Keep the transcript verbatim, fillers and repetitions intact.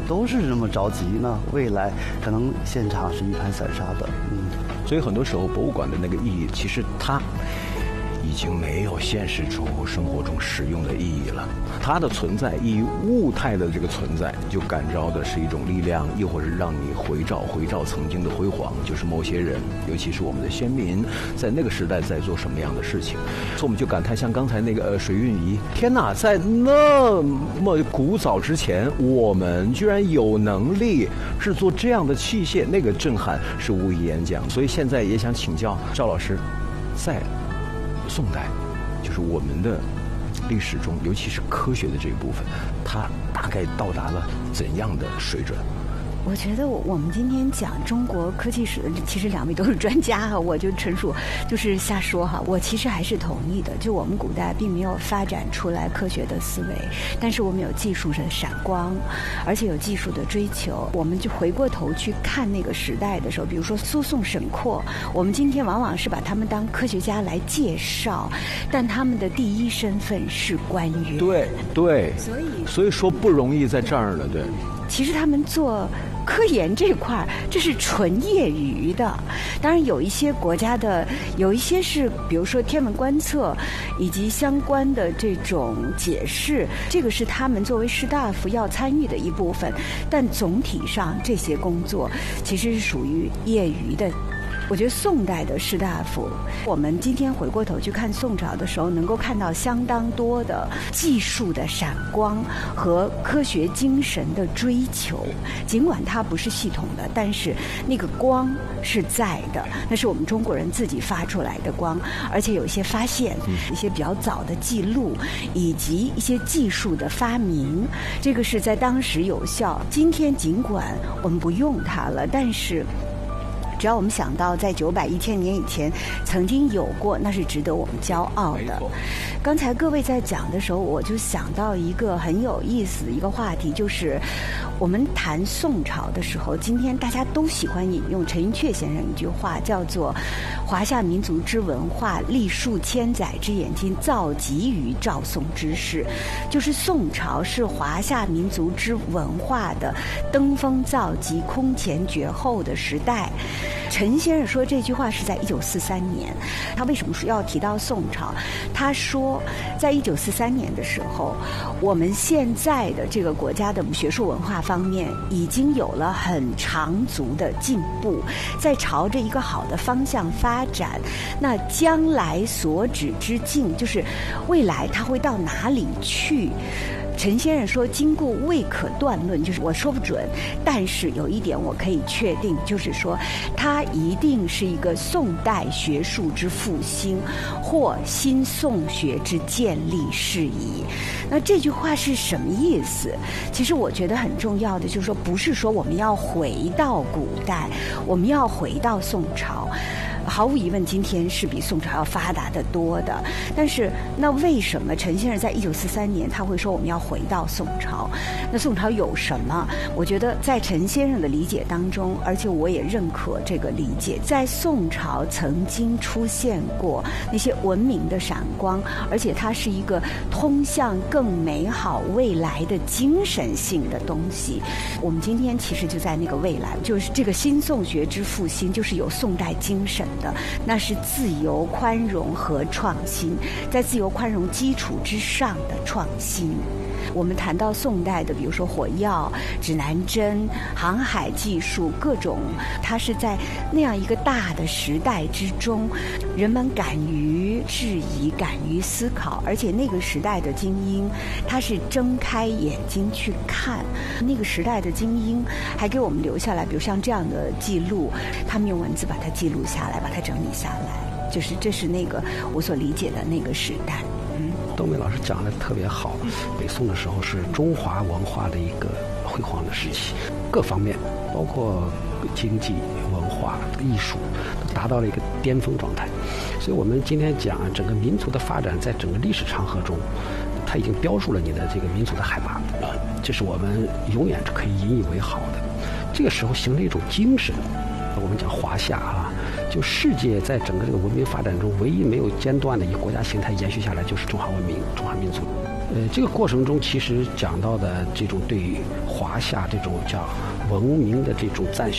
么都是这么着急呢？未来可能现场是一盘散沙的。嗯， 所以很多时候博物馆的那个意义，其实它已经没有现实中生活中使用的意义了。它的存在，以物态的这个存在，就感召的是一种力量，亦或是让你回照回照曾经的辉煌，就是某些人，尤其是我们的先民，在那个时代在做什么样的事情。所以我们就感叹，像刚才那个呃水运仪，天哪，在那么古早之前，我们居然有能力制作这样的器械，那个震撼是无以言讲。所以现在也想请教赵老师，在宋代，就是我们的历史中，尤其是科学的这一部分，它大概到达了怎样的水准？ 我觉得我们今天讲中国科技史的，其实两位都是专家哈，我就纯属就是瞎说哈。我其实还是同意的，就我们古代并没有发展出来科学的思维，但是我们有技术的闪光，而且有技术的追求。我们就回过头去看那个时代的时候，比如说苏宋沈括，我们今天往往是把他们当科学家来介绍，但他们的第一身份是官员。 对对， 所以所以说不容易在这儿了，对。 其实他们做科研这块，这是纯业余的。当然有一些国家的，有一些是比如说天文观测以及相关的这种解释，这个是他们作为士大夫要参与的一部分。但总体上这些工作其实是属于业余的。我觉得宋代的士大夫，我们今天回过头去看宋朝的时候，能够看到相当多的技术的闪光和科学精神的追求。尽管它不是系统的，但是那个光是在的，那是我们中国人自己发出来的光，而且有一些发现，一些比较早的记录，以及一些技术的发明，这个是在当时有效。今天尽管我们不用它了，但是只要我们想到在九百一千年以前曾经有过，那是值得我们骄傲的。刚才各位在讲的时候，我就想到一个很有意思的一个话题，就是我们谈宋朝的时候，今天大家都喜欢引用陈寅恪先生一句话，叫做华夏民族之文化历数千载之演进，造极于赵宋之世。就是宋朝是华夏民族之文化的登峰造极、空前绝后的时代。陈先生说这句话是在一九四三年，他为什么说要提到宋朝？他说，在一九四三年的时候，我们现在的这个国家的学术文化方面已经有了很长足的进步，在朝着一个好的方向发展。那将来所指之境，就是未来它会到哪里去？陈先生说，经过未可断论，就是我说不准，但是有一点我可以确定，就是说它一定是一个宋代学术之复兴或新宋学之建立事宜。那这句话是什么意思？其实我觉得很重要的就是说，不是说我们要回到古代，我们要回到宋朝。毫无疑问，今天是比宋朝要发达的多的。但是，那为什么陈先生在一九四三年他会说我们要回到宋朝？那宋朝有什么？我觉得在陈先生的理解当中，而且我也认可这个理解，在宋朝曾经出现过那些文明的闪光，而且它是一个通向更美好未来的精神性的东西。我们今天其实就在那个未来，就是这个新宋学之复兴，就是有宋代精神的，那是自由、宽容和创新，在自由宽容基础之上的创新。我们谈到宋代的，比如说火药、指南针、航海技术，各种，它是在那样一个大的时代之中，人们敢于质疑、敢于思考，而且那个时代的精英，他是睁开眼睛去看。那个时代的精英还给我们留下来，比如像这样的记录，他们用文字把它记录下来，把它整理下来，就是这是那个我所理解的那个时代。 窦梅老师讲的特别好，北宋的时候是中华文化的一个辉煌的时期，各方面包括经济、文化、艺术都达到了一个巅峰状态。所以我们今天讲整个民族的发展，在整个历史长河中，它已经标注了你的这个民族的海拔啊，这是我们永远是可以引以为豪的。这个时候形成一种精神，我们讲华夏啊， 就世界在整个这个文明发展中，唯一没有间断的以国家形态延续下来，就是中华文明、中华民族。呃，这个过程中其实讲到的这种对华夏这种叫文明的这种赞许。